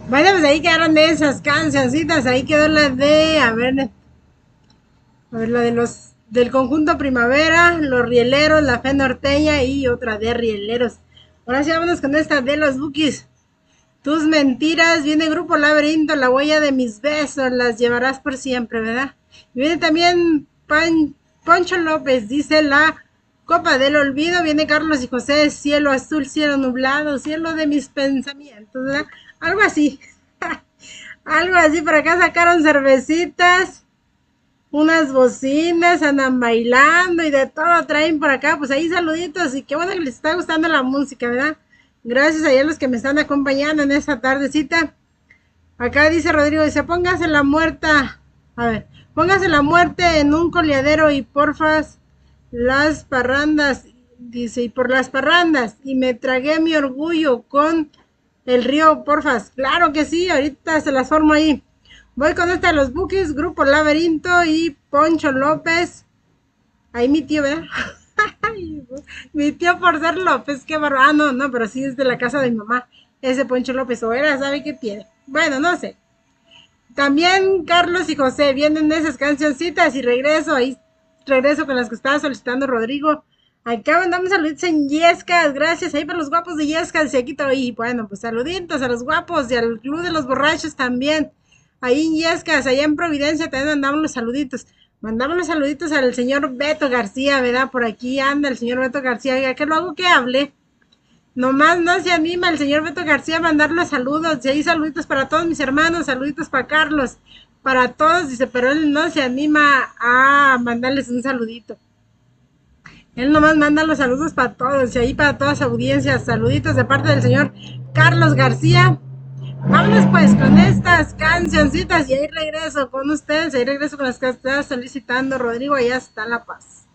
Bueno, pues ahí quedaron esas cancioncitas. Ahí quedó la de, a ver, la de los del conjunto Primavera, los rieleros, la fe norteña y otra de rieleros. Ahora sí, vámonos con esta de los Bukis. Tus mentiras, viene Grupo Laberinto, la huella de mis besos, las llevarás por siempre, ¿verdad? Y viene también Poncho López, dice la Copa del Olvido, viene Carlos y José, cielo azul, cielo nublado, cielo de mis pensamientos, ¿verdad? Algo así. Algo así, por acá sacaron cervecitas, unas bocinas, andan bailando y de todo traen por acá. Pues ahí saluditos y qué bueno que les está gustando la música, ¿verdad? Gracias a los que me están acompañando en esta tardecita. Acá dice Rodrigo, dice, póngase la muerta, a ver, póngase la muerte en un coleadero y porfas las parrandas, dice, y por las parrandas, y me tragué mi orgullo con el río Porfas. Claro que sí, ahorita se las formo ahí. Voy con esta de los Bukis, Grupo Laberinto y Poncho López. Ahí mi tío, ¿verdad? Mi tío por ser López, qué barro. Ah, no, no, pero sí es de la casa de mi mamá. Ese Poncho López o era, ¿sabe qué tiene? Bueno, no sé. También Carlos y José vienen esas cancioncitas y regreso, ahí regreso con las que estaba solicitando Rodrigo. Acá mandamos saluditos en Yescas, gracias ahí para los guapos de Yescas y aquí y bueno, pues saluditos a los guapos y al club de los borrachos también. Ahí en Yescas, allá en Providencia también mandamos los saluditos. Mandamos los saluditos al señor Beto García, ¿verdad? Por aquí anda el señor Beto García, oiga, que luego que hable. Nomás no se anima el señor Beto García a mandar los saludos. Y ahí saluditos para todos mis hermanos, saluditos para Carlos, para todos, dice, pero él no se anima a mandarles un saludito. Él nomás manda los saludos para todos y ahí para todas audiencias. Saluditos de parte del señor Carlos García. Vámonos pues con estas cancioncitas y ahí regreso con ustedes, ahí regreso con las que estaba solicitando Rodrigo, allá está La Paz.